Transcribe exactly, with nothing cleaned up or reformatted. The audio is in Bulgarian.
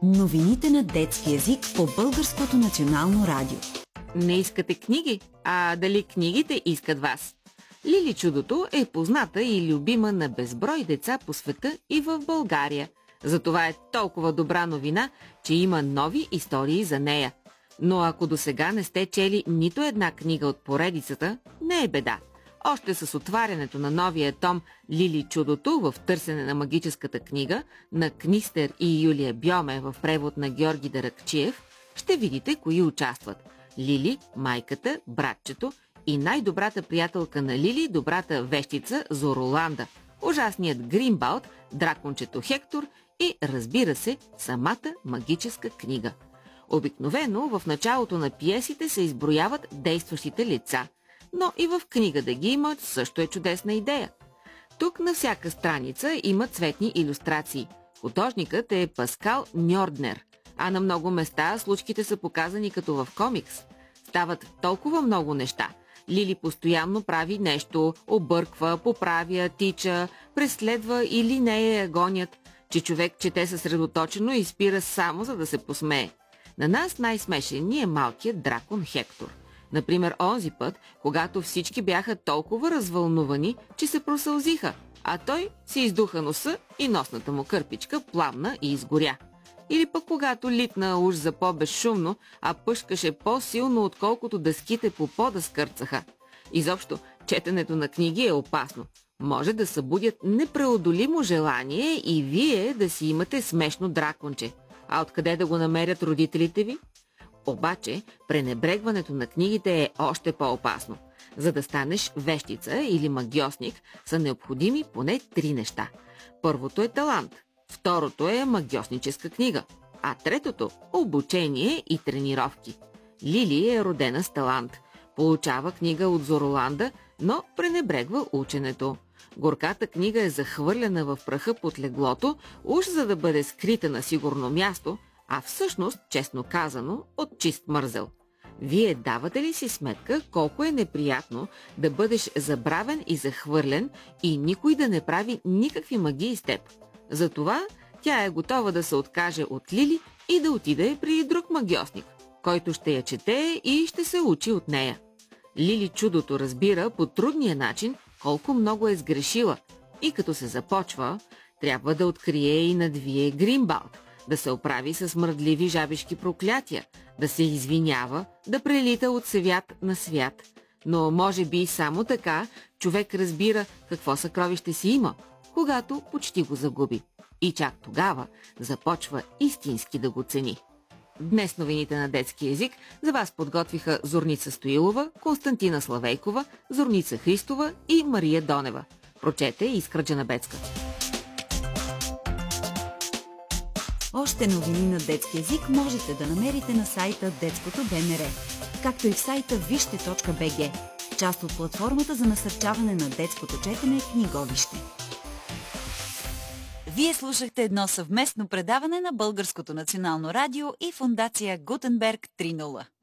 Новините на детски език по Българското национално радио. Не искате книги? А дали книгите искат вас? Лили Чудото е позната и любима на безброй деца по света и в България. Затова е толкова добра новина, че има нови истории за нея. Но ако досега не сте чели нито една книга от поредицата, не е беда. Още с отварянето на новия том Лили Чудото в търсене на магическата книга на Книстер и Юлия Бьоме в превод на Георги Даракчиев, ще видите кои участват. Лили, майката, братчето и най-добрата приятелка на Лили, добрата вещица Зороланда, ужасният Гримбалд, дракончето Хектор и, разбира се, самата магическа книга. Обикновено в началото на пиесите се изброяват действащите лица, но и в книга да ги има също е чудесна идея. Тук на всяка страница има цветни илюстрации. Художникът е Паскал Ньорднер, а на много места случките са показани като в комикс. Стават толкова много неща. Лили постоянно прави нещо, обърква, поправя, тича, преследва или не я гонят, че човек чете съсредоточено и спира само за да се посмее. На нас най-смешен ни е малкият дракон Хектор. Например, онзи път, когато всички бяха толкова развълнувани, че се просълзиха, а той си издуха носа и носната му кърпичка пламна и изгоря. Или пък когато литна уж за по-безшумно, а пъшкаше по-силно, отколкото дъските по пода скърцаха. Изобщо, четенето на книги е опасно. Може да събудят непреодолимо желание и вие да си имате смешно драконче. А откъде да го намерят родителите ви? Обаче, пренебрегването на книгите е още по-опасно. За да станеш вещица или магьосник са необходими поне три неща. Първото е талант, второто е магьосническа книга, а третото – обучение и тренировки. Лили е родена с талант. Получава книга от Зороланда, но пренебрегва ученето. Горката книга е захвърлена в праха под леглото, уж за да бъде скрита на сигурно място, а всъщност, честно казано, от чист мързел. Вие давате ли си сметка колко е неприятно да бъдеш забравен и захвърлен и никой да не прави никакви магии с теб? Затова тя е готова да се откаже от Лили и да отиде при друг магьосник, който ще я чете и ще се учи от нея. Лили Чудото разбира по трудния начин колко много е сгрешила и като се започва, трябва да открие и надвие Гримбалд, да се оправи с мръдливи жабишки проклятия, да се извинява, да прелита от свят на свят. Но може би само така човек разбира какво съкровище си има, когато почти го загуби. И чак тогава започва истински да го цени. Днес новините на детски език за вас подготвиха Зорница Стоилова, Константина Славейкова, Зорница Христова и Мария Донева. Прочете Искра Джанабецка. Още новини на детски език можете да намерите на сайта Детското БНР, както и в сайта вижте точка би джи, част от платформата за насърчаване на детското четене Книговище. Вие слушахте едно съвместно предаване на Българското национално радио и фондация Гутенберг три нула.